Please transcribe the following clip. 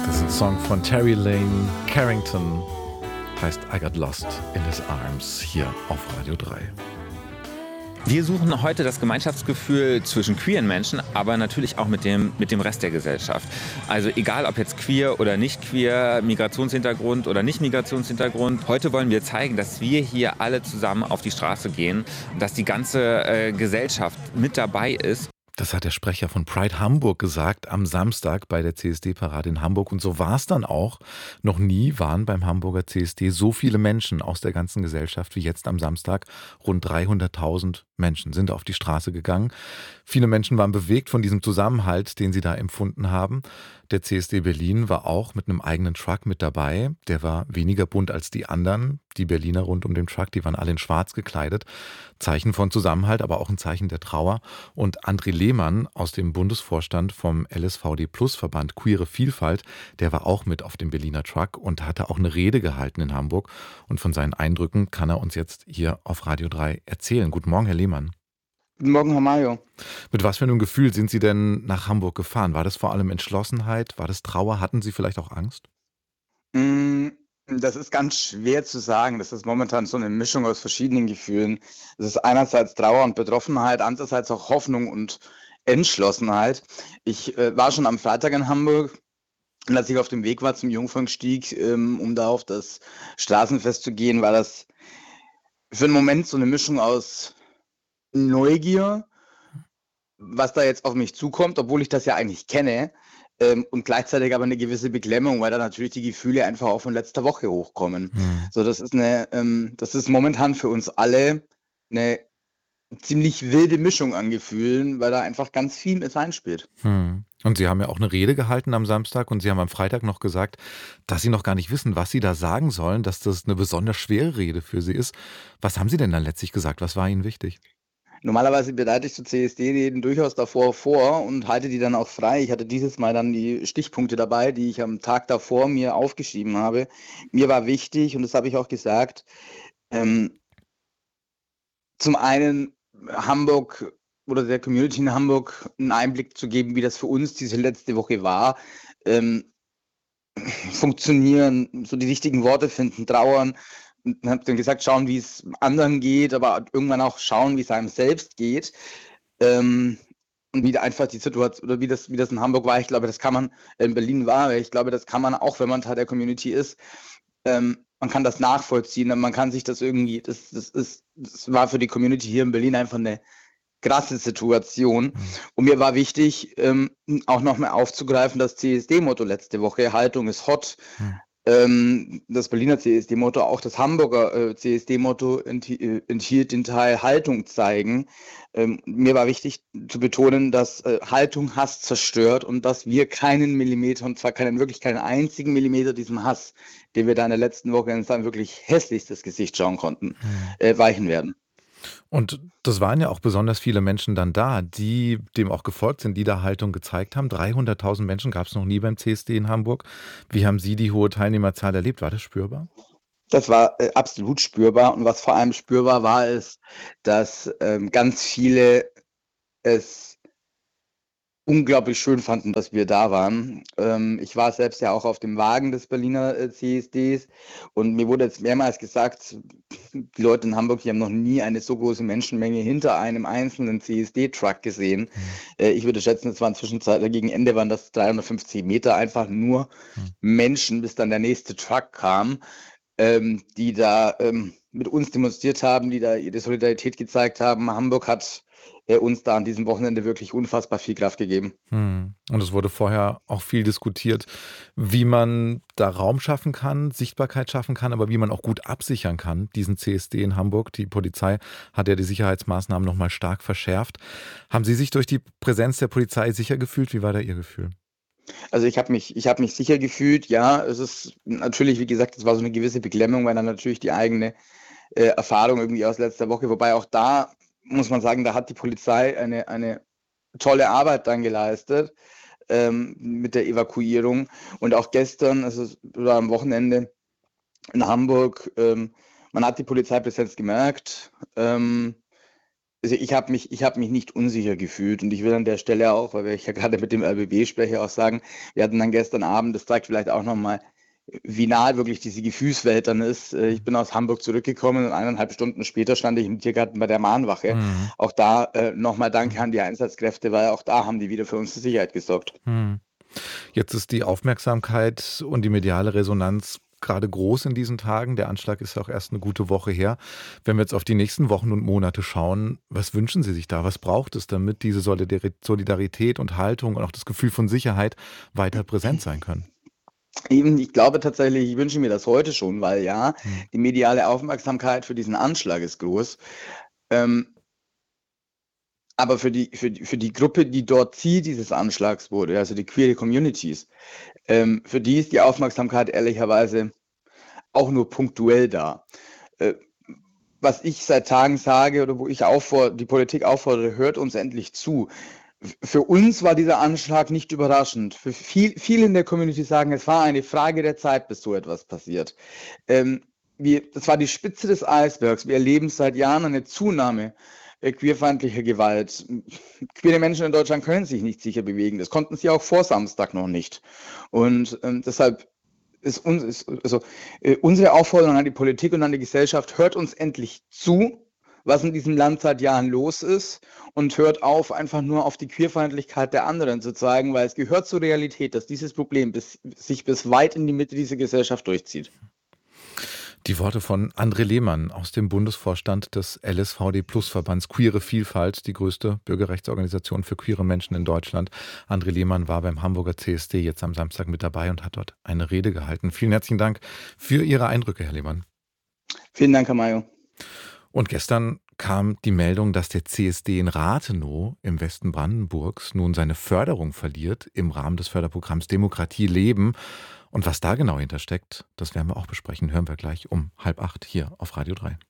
Das ist ein Song von Terry Lane Carrington, heißt I Got Lost in His Arms, hier auf Radio 3. Wir suchen heute das Gemeinschaftsgefühl zwischen queeren Menschen, aber natürlich auch mit dem Rest der Gesellschaft. Also egal, ob jetzt queer oder nicht queer, Migrationshintergrund oder nicht Migrationshintergrund. Heute wollen wir zeigen, dass wir hier alle zusammen auf die Straße gehen, dass die ganze Gesellschaft mit dabei ist. Das hat der Sprecher von Pride Hamburg gesagt am Samstag bei der CSD-Parade in Hamburg. Und so war es dann auch. Noch nie waren beim Hamburger CSD so viele Menschen aus der ganzen Gesellschaft wie jetzt am Samstag. Rund 300.000 Menschen sind auf die Straße gegangen. Viele Menschen waren bewegt von diesem Zusammenhalt, den sie da empfunden haben. Der CSD Berlin war auch mit einem eigenen Truck mit dabei. Der war weniger bunt als die anderen. Die Berliner rund um den Truck, die waren alle in schwarz gekleidet. Zeichen von Zusammenhalt, aber auch ein Zeichen der Trauer. Und André Lehmann aus dem Bundesvorstand vom LSVD Plus Verband Queere Vielfalt, der war auch mit auf dem Berliner Truck und hatte auch eine Rede gehalten in Hamburg. Und von seinen Eindrücken kann er uns jetzt hier auf Radio 3 erzählen. Guten Morgen, Herr Lehmann. Guten Morgen, Herr Mayo. Mit was für einem Gefühl sind Sie denn nach Hamburg gefahren? War das vor allem Entschlossenheit? War das Trauer? Hatten Sie vielleicht auch Angst? Das ist ganz schwer zu sagen. Das ist momentan so eine Mischung aus verschiedenen Gefühlen. Es ist einerseits Trauer und Betroffenheit, andererseits auch Hoffnung und Entschlossenheit. Ich war schon am Freitag in Hamburg. Und als ich auf dem Weg war zum Jungfernstieg, um da auf das Straßenfest zu gehen, war das für einen Moment so eine Mischung aus Neugier, was da jetzt auf mich zukommt, obwohl ich das ja eigentlich kenne, und gleichzeitig aber eine gewisse Beklemmung, weil da natürlich die Gefühle einfach auch von letzter Woche hochkommen. So, das ist momentan für uns alle eine ziemlich wilde Mischung an Gefühlen, weil da einfach ganz viel mit reinspielt. Und Sie haben ja auch eine Rede gehalten am Samstag und Sie haben am Freitag noch gesagt, dass Sie noch gar nicht wissen, was Sie da sagen sollen, dass das eine besonders schwere Rede für Sie ist. Was haben Sie denn dann letztlich gesagt? Was war Ihnen wichtig? Normalerweise bereite ich so CSD-Reden durchaus davor vor und halte die dann auch frei. Ich hatte dieses Mal dann die Stichpunkte dabei, die ich am Tag davor mir aufgeschrieben habe. Mir war wichtig, und das habe ich auch gesagt, zum einen Hamburg oder der Community in Hamburg einen Einblick zu geben, wie das für uns diese letzte Woche war. Funktionieren, so die richtigen Worte finden, trauern. Und habe dann gesagt, schauen, wie es anderen geht, aber irgendwann auch schauen, wie es einem selbst geht. Und wie einfach die Situation, oder wie das in Hamburg war, ich glaube, das kann man, in Berlin war, ich glaube, das kann man auch, wenn man Teil der Community ist, man kann das nachvollziehen, man kann sich das irgendwie, das war für die Community hier in Berlin einfach eine krasse Situation. Und mir war wichtig, auch nochmal aufzugreifen, das CSD-Motto letzte Woche, Haltung ist hot. Das Berliner CSD-Motto, auch das Hamburger CSD-Motto enthielt den Teil Haltung zeigen. Mir war wichtig zu betonen, dass Haltung Hass zerstört und dass wir keinen Millimeter, und zwar wirklich keinen einzigen Millimeter diesem Hass, den wir da in der letzten Woche in sein wirklich hässlichstes Gesicht schauen konnten, weichen werden. Und das waren ja auch besonders viele Menschen dann da, die dem auch gefolgt sind, die da Haltung gezeigt haben. 300.000 Menschen gab es noch nie beim CSD in Hamburg. Wie haben Sie die hohe Teilnehmerzahl erlebt? War das spürbar? Das war absolut spürbar. Und was vor allem spürbar war, ist, dass ganz viele es unglaublich schön fanden, dass wir da waren. Ich war selbst ja auch auf dem Wagen des Berliner CSDs und mir wurde jetzt mehrmals gesagt, die Leute in Hamburg, die haben noch nie eine so große Menschenmenge hinter einem einzelnen CSD-Truck gesehen. Ich würde schätzen, es waren zwischenzeitlich, gegen Ende waren das 350 Meter einfach nur Menschen, bis dann der nächste Truck kam, die da mit uns demonstriert haben, die da ihre Solidarität gezeigt haben. Hamburg hat uns da an diesem Wochenende wirklich unfassbar viel Kraft gegeben. Und es wurde vorher auch viel diskutiert, wie man da Raum schaffen kann, Sichtbarkeit schaffen kann, aber wie man auch gut absichern kann, diesen CSD in Hamburg. Die Polizei hat ja die Sicherheitsmaßnahmen nochmal stark verschärft. Haben Sie sich durch die Präsenz der Polizei sicher gefühlt? Wie war da Ihr Gefühl? Also ich habe mich sicher gefühlt, ja. Es ist natürlich, wie gesagt, es war so eine gewisse Beklemmung, weil dann natürlich die eigene Erfahrung irgendwie aus letzter Woche, wobei auch da muss man sagen, da hat die Polizei eine tolle Arbeit dann geleistet mit der Evakuierung. Und auch gestern, oder am Wochenende in Hamburg, man hat die Polizeipräsenz gemerkt. Also ich habe mich nicht unsicher gefühlt und ich will an der Stelle auch, weil ich ja gerade mit dem RBB spreche, auch sagen, wir hatten dann gestern Abend, das zeigt vielleicht auch nochmal, wie nah wirklich diese Gefühlswelt dann ist. Ich bin aus Hamburg zurückgekommen und 1,5 Stunden später stand ich im Tiergarten bei der Mahnwache. Mhm. Auch da nochmal Danke an die Einsatzkräfte, weil auch da haben die wieder für unsere Sicherheit gesorgt. Mhm. Jetzt ist die Aufmerksamkeit und die mediale Resonanz gerade groß in diesen Tagen. Der Anschlag ist auch erst eine gute Woche her. Wenn wir jetzt auf die nächsten Wochen und Monate schauen, was wünschen Sie sich da? Was braucht es, damit diese Solidarität und Haltung und auch das Gefühl von Sicherheit weiter präsent sein können? Eben, ich glaube tatsächlich, ich wünsche mir das heute schon, weil ja, Mhm. die mediale Aufmerksamkeit für diesen Anschlag ist groß. Ähm, aber für die Gruppe, die dort Ziel dieses Anschlags wurde, also die Queer Communities, für die ist die Aufmerksamkeit ehrlicherweise auch nur punktuell da. Äh, Was ich seit Tagen sage oder wo ich die Politik auffordere, hört uns endlich zu. Für uns war dieser Anschlag nicht überraschend. Für viele in der Community sagen, es war eine Frage der Zeit, bis so etwas passiert. Das war die Spitze des Eisbergs. Wir erleben seit Jahren eine Zunahme queerfeindlicher Gewalt. Queere Menschen in Deutschland können sich nicht sicher bewegen. Das konnten sie auch vor Samstag noch nicht. Und deshalb unsere Aufforderung an die Politik und an die Gesellschaft, hört uns endlich zu, was in diesem Land seit Jahren los ist und hört auf, einfach nur auf die Queerfeindlichkeit der anderen zu zeigen, weil es gehört zur Realität, dass dieses Problem sich bis weit in die Mitte dieser Gesellschaft durchzieht. Die Worte von André Lehmann aus dem Bundesvorstand des LSVD-Plus-Verbands Queere Vielfalt, die größte Bürgerrechtsorganisation für queere Menschen in Deutschland. André Lehmann war beim Hamburger CSD jetzt am Samstag mit dabei und hat dort eine Rede gehalten. Vielen herzlichen Dank für Ihre Eindrücke, Herr Lehmann. Vielen Dank, Herr Mayo. Und gestern kam die Meldung, dass der CSD in Rathenow im Westen Brandenburgs nun seine Förderung verliert im Rahmen des Förderprogramms Demokratie leben. Und was da genau hintersteckt, das werden wir auch besprechen. Hören wir gleich um 7:30 hier auf Radio 3.